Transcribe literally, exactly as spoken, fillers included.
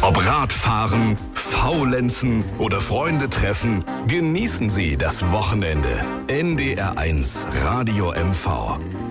Ob Radfahren, Faulenzen oder Freunde treffen, genießen Sie das Wochenende. N D R eins Radio M V.